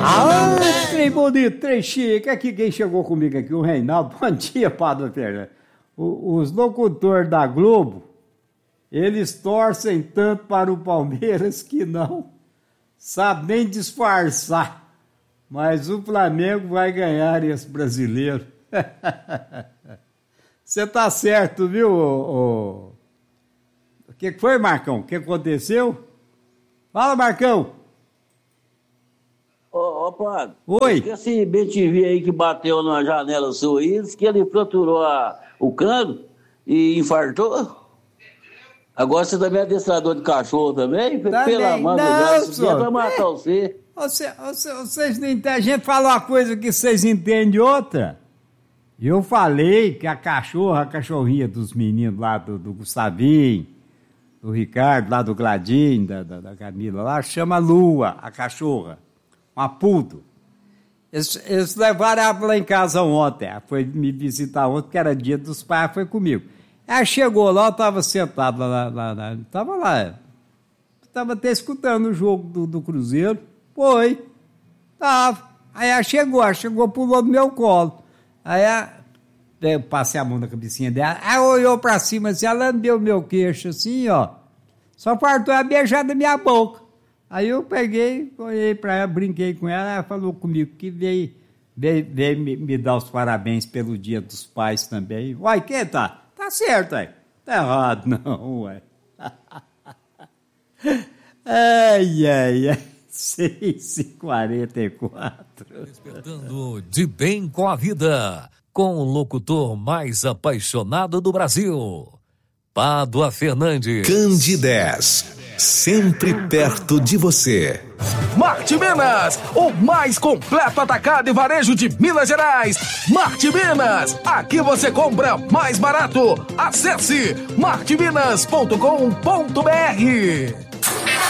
Trem bonito, trem chique. Aqui quem chegou comigo aqui, o Reinaldo. Bom dia, Padre Fernando. Os locutores da Globo, eles torcem tanto para o Palmeiras que não sabe nem disfarçar. Mas o Flamengo vai ganhar esse brasileiro. Você tá certo, viu? O que foi, Marcão? O que aconteceu? Fala, Marcão. Ô, padre. Oi. Esse BTV aí que bateu na janela sua aí, disse que ele fraturou o cano e infartou. Agora você também é adestrador de cachorro também? Pela mão de Deus, vai matar você. Vocês não entendem. A gente fala uma coisa que vocês entendem outra. Eu falei que a cachorrinha dos meninos lá do Gustavinho, do Ricardo, lá do Gladinho, da Camila lá, chama Lua, a cachorra. Uma pudo. Eles levaram ela lá em casa ontem. Ela foi me visitar ontem, que era dia dos pais, foi comigo. Ela chegou lá, eu estava sentado lá. Estava lá. Estava até escutando o jogo do Cruzeiro. Foi. Tava. Aí ela chegou, pulou no meu colo. Aí eu passei a mão na cabecinha dela. Ela olhou pra cima assim, ela lambeu meu queixo assim, ó. Só faltou ela beijar da minha boca. Aí eu peguei, olhei pra ela, brinquei com ela, ela falou comigo que veio me dar os parabéns pelo Dia dos Pais também. Uai, quem tá? Tá certo, ué. Tá errado, não, ué. Ai. 6h44. Despertando de bem com a vida, com o locutor mais apaixonado do Brasil, Pádua Fernandes. Candidez, sempre perto de você. Marte Minas, o mais completo atacado e varejo de Minas Gerais. Marte Minas, aqui você compra mais barato. Acesse marteminas.com.br.